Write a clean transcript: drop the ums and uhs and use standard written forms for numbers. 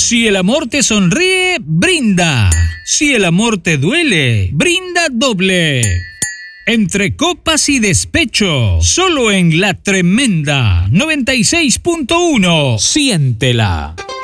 Si el amor te sonríe, brinda. Si el amor te duele, brinda doble. Entre copas y despecho, solo en La Tremenda 96.1. Siéntela.